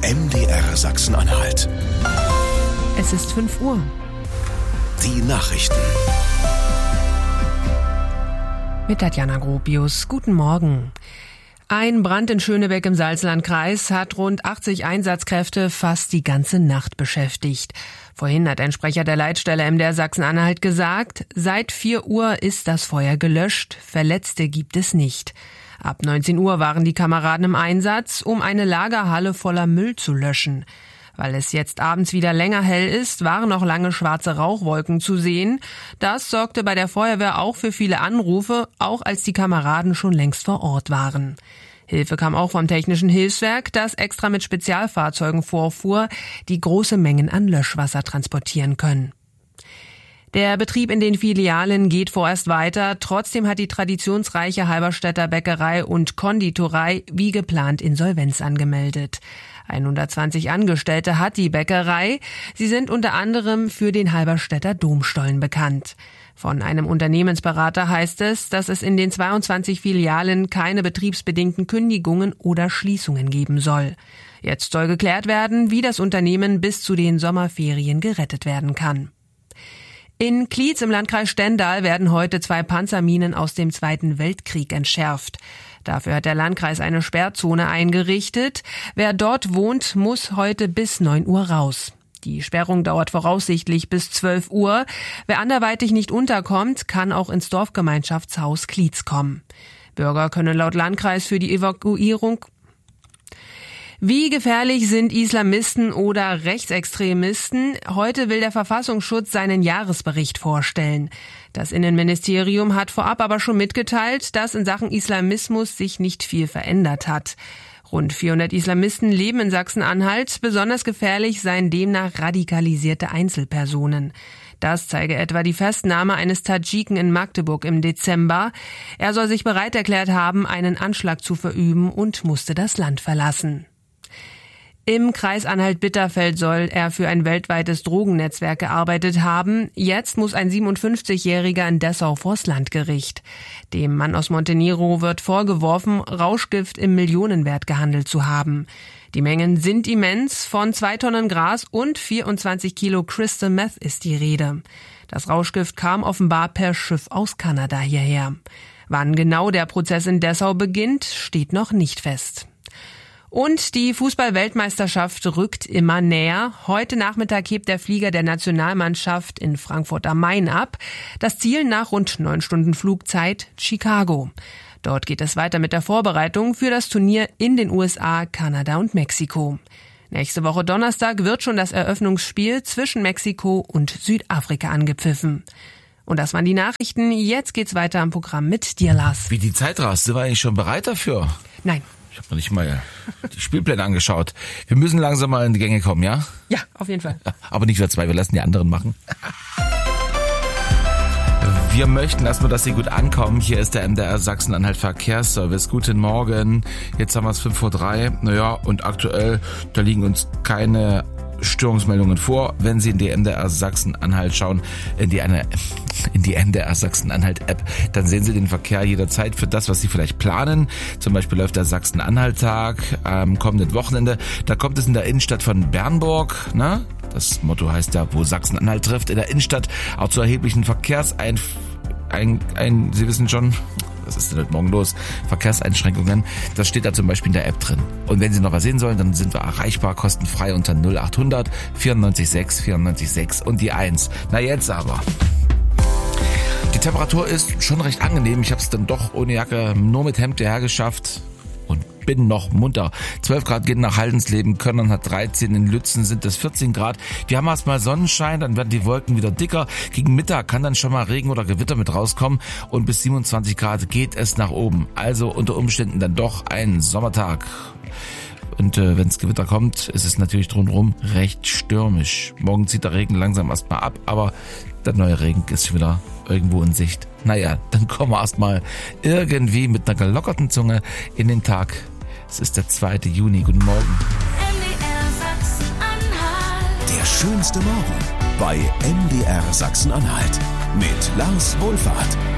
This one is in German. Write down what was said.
MDR Sachsen-Anhalt. Es ist 5 Uhr. Die Nachrichten. Mit Tatjana Gropius. Guten Morgen. Ein Brand in Schönebeck im Salzlandkreis hat rund 80 Einsatzkräfte fast die ganze Nacht beschäftigt. Vorhin hat ein Sprecher der Leitstelle MDR Sachsen-Anhalt gesagt, seit 4 Uhr ist das Feuer gelöscht, Verletzte gibt es nicht. Ab 19 Uhr waren die Kameraden im Einsatz, um eine Lagerhalle voller Müll zu löschen. Weil es jetzt abends wieder länger hell ist, waren noch lange schwarze Rauchwolken zu sehen. Das sorgte bei der Feuerwehr auch für viele Anrufe, auch als die Kameraden schon längst vor Ort waren. Hilfe kam auch vom Technischen Hilfswerk, das extra mit Spezialfahrzeugen vorfuhr, die große Mengen an Löschwasser transportieren können. Der Betrieb in den Filialen geht vorerst weiter. Trotzdem hat die traditionsreiche Halberstädter Bäckerei und Konditorei wie geplant Insolvenz angemeldet. 120 Angestellte hat die Bäckerei. Sie sind unter anderem für den Halberstädter Domstollen bekannt. Von einem Unternehmensberater heißt es, dass es in den 22 Filialen keine betriebsbedingten Kündigungen oder Schließungen geben soll. Jetzt soll geklärt werden, wie das Unternehmen bis zu den Sommerferien gerettet werden kann. In Klietz im Landkreis Stendal werden heute 2 Panzerminen aus dem Zweiten Weltkrieg entschärft. Dafür hat der Landkreis eine Sperrzone eingerichtet. Wer dort wohnt, muss heute bis 9 Uhr raus. Die Sperrung dauert voraussichtlich bis 12 Uhr. Wer anderweitig nicht unterkommt, kann auch ins Dorfgemeinschaftshaus Klietz kommen. Bürger können laut Landkreis für die Evakuierung. Wie gefährlich sind Islamisten oder Rechtsextremisten? Heute will der Verfassungsschutz seinen Jahresbericht vorstellen. Das Innenministerium hat vorab aber schon mitgeteilt, dass in Sachen Islamismus sich nicht viel verändert hat. Rund 400 Islamisten leben in Sachsen-Anhalt. Besonders gefährlich seien demnach radikalisierte Einzelpersonen. Das zeige etwa die Festnahme eines Tadschiken in Magdeburg im Dezember. Er soll sich bereit erklärt haben, einen Anschlag zu verüben und musste das Land verlassen. Im Kreis Anhalt-Bitterfeld soll er für ein weltweites Drogennetzwerk gearbeitet haben. Jetzt muss ein 57-Jähriger in Dessau vors Landgericht. Dem Mann aus Montenegro wird vorgeworfen, Rauschgift im Millionenwert gehandelt zu haben. Die Mengen sind immens, von 2 Tonnen Gras und 24 Kilo Crystal Meth ist die Rede. Das Rauschgift kam offenbar per Schiff aus Kanada hierher. Wann genau der Prozess in Dessau beginnt, steht noch nicht fest. Und die Fußball-Weltmeisterschaft rückt immer näher. Heute Nachmittag hebt der Flieger der Nationalmannschaft in Frankfurt am Main ab. Das Ziel nach rund 9 Stunden Flugzeit Chicago. Dort geht es weiter mit der Vorbereitung für das Turnier in den USA, Kanada und Mexiko. Nächste Woche Donnerstag wird schon das Eröffnungsspiel zwischen Mexiko und Südafrika angepfiffen. Und das waren die Nachrichten. Jetzt geht's weiter am Programm mit dir, Lars. Wie die Zeit rast, sind wir eigentlich schon bereit dafür? Nein. Ich habe noch nicht mal die Spielpläne angeschaut. Wir müssen langsam mal in die Gänge kommen, ja? Ja, auf jeden Fall. Aber nicht wir 2, wir lassen die anderen machen. Wir möchten erstmal, dass Sie gut ankommen. Hier ist der MDR Sachsen-Anhalt Verkehrsservice. Guten Morgen. Jetzt haben wir es 5:03 Uhr. Naja, und aktuell, da liegen uns keine Störungsmeldungen vor. Wenn Sie in die MDR Sachsen-Anhalt schauen, in die MDR Sachsen-Anhalt App, dann sehen Sie den Verkehr jederzeit für das, was Sie vielleicht planen. Zum Beispiel läuft der Sachsen-Anhalt-Tag am kommenden Wochenende. Da kommt es in der Innenstadt von Bernburg, ne? Das Motto heißt ja, wo Sachsen-Anhalt trifft, in der Innenstadt auch zu erheblichen Sie wissen schon, was ist denn heute Morgen los? Verkehrseinschränkungen. Das steht da zum Beispiel in der App drin. Und wenn Sie noch was sehen sollen, dann sind wir erreichbar, kostenfrei unter 0800 94 6 94 6 und die 1. Na jetzt aber. Die Temperatur ist schon recht angenehm. Ich habe es dann doch ohne Jacke nur mit Hemd hierher geschafft. Und bin noch munter. 12 Grad gehen nach Haldensleben, Könnern hat 13, in Lützen sind es 14 Grad. Wir haben erstmal Sonnenschein, dann werden die Wolken wieder dicker. Gegen Mittag kann dann schon mal Regen oder Gewitter mit rauskommen und bis 27 Grad geht es nach oben. Also unter Umständen dann doch ein Sommertag. Und wenn es Gewitter kommt, ist es natürlich drumherum recht stürmisch. Morgen zieht der Regen langsam erstmal ab, aber der neue Regen ist wieder irgendwo in Sicht. Naja, dann kommen wir erstmal irgendwie mit einer gelockerten Zunge in den Tag. Es ist der 2. Juni. Guten Morgen. MDR Sachsen-Anhalt. Der schönste Morgen bei MDR Sachsen-Anhalt mit Lars Wohlfahrt.